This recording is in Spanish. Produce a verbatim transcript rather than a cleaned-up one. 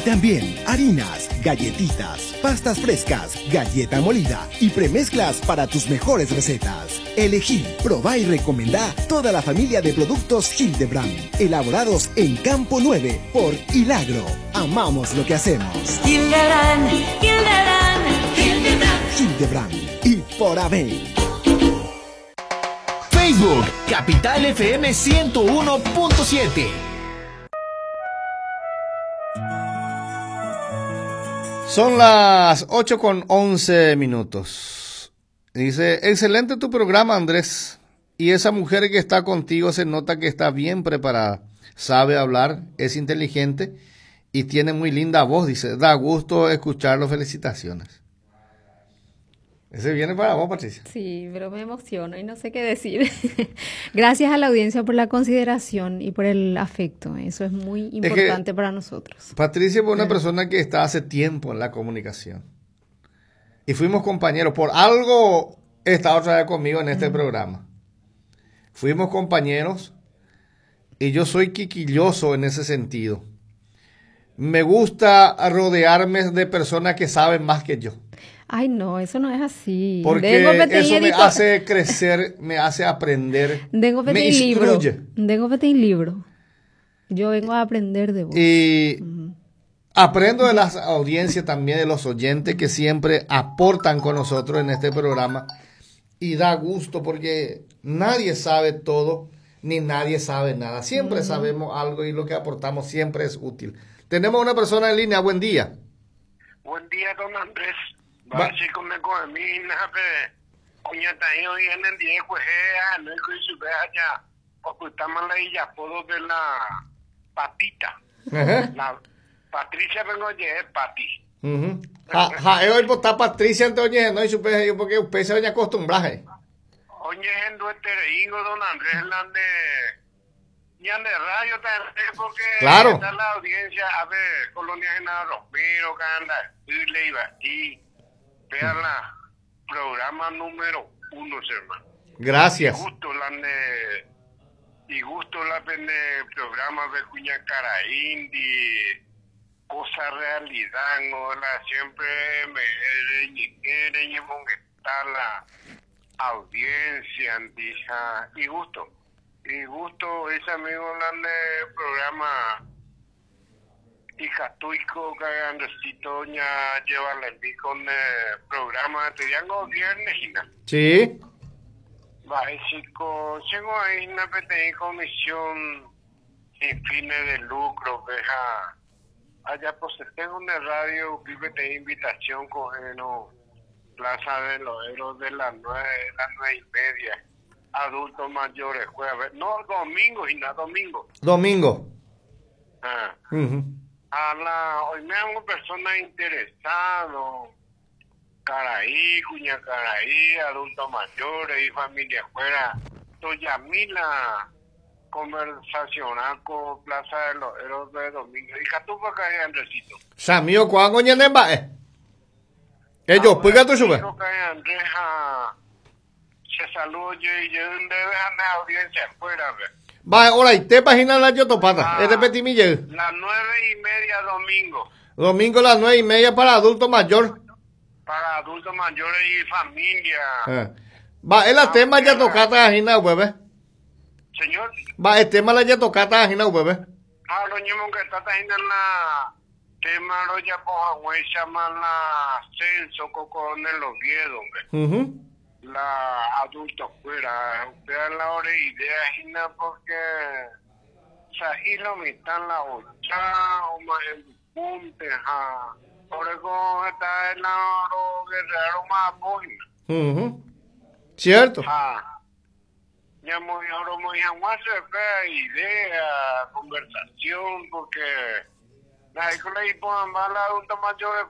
también harinas, galletitas, pastas frescas, galleta molida y premezclas para tus mejores recetas. Elegí, probá y recomendá toda la familia de productos Hildebrand, elaborados en Campo nueve por Hilagro. Amamos lo que hacemos. Hildebrand, Hildebrand, Hildebrand. Hildebrand y por haber. Facebook, Capital F M ciento uno punto siete. Son las ocho con once minutos. Dice, excelente tu programa, Andrés. Y esa mujer que está contigo se nota que está bien preparada. Sabe hablar, es inteligente y tiene muy linda voz. Dice, da gusto escucharlo. Felicitaciones. Ese viene para vos, Patricia. Sí, pero me emociono y no sé qué decir. Gracias a la audiencia por la consideración y por el afecto. Eso es muy importante es que para nosotros. Patricia fue una sí. persona que está hace tiempo en la comunicación. Y fuimos compañeros. Por algo está otra vez conmigo en este uh-huh. programa. Fuimos compañeros y yo soy quiquilloso en ese sentido. Me gusta rodearme de personas que saben más que yo. Ay, no, eso no es así. Porque eso me hace crecer, me hace aprender, me instruye. Tengo que tener libro. Yo vengo a aprender de vos. Y uh-huh. aprendo de las audiencias también, de los oyentes que siempre aportan con nosotros en este programa. Y da gusto porque nadie sabe todo, ni nadie sabe nada. Siempre uh-huh. sabemos algo y lo que aportamos siempre es útil. Tenemos una persona en línea. Buen día. Buen día, don Andrés. Va a con me con mi nape coñata yo y en el día pues eh no es que se vea ya ocultamos la ya puedo ver la patita. Uh-huh. La Patricia vengo ye Pati. Mhm. Ja ja hoy botar Patricia entonces no y supe yo porque usted se vaya acostumbraje. Oye, en este ingo don Andrés Lande ya de radio también porque claro. está la audiencia a ver Colonia Genaro Romero Canda y le iba y vean la programa número uno, hermano. Gracias. Y gusto la de y gusto la de programa de Cuña Caraíndi, cosa realidad, no la siempre me quieren está la audiencia antija y gusto y gusto ese amigo la de programa y Catuico que Andresito ya lleva el con el programa te digo viernes sí va chico llego ahí una pequeña comisión sin fines de lucro que allá pues tengo una radio vive de invitación cogeno Plaza de los Héroes de las nueve las nueve y media adultos mayores jueves no domingo y nada domingo domingo ah uh-huh. A la, hoy me hago personas interesadas, Caraí, Cuña Caraí, adultos mayores y familia afuera. Estoy a mí la conversacional con Plaza de los Héroes de Domingo. Y Catupa cae Andresito. Samio, ¿cuándo viene más? Ellos, pues gato sube. Andrés, se saludo yo y yo debe dejar la audiencia afuera, ver. Va, ahora, ¿y te página la yotopata? Ah, ¿Es de Petimille? Las nueve y media domingo. Domingo las nueve y media para adulto mayor. Para adultos mayores y familia. Eh. Va, es la ah, tema ya tocata agina bebé. Señor. Va, el tema la ya tocata agina bebé. Ah, lo mismo que está agina la tema lo ya coja güey llama la censo con el Oviedo, hombre. Mhm. La adultos fuera, usted la hora idea agina porque o sea, y lo mitad la ocha o más en punte, ja. Por eso está en la hora guerrero más apoyo. Mhm. Cierto. Ah. Ya muy ahora muy jamás se idea, conversación, porque la escuela y por más la adulta mayor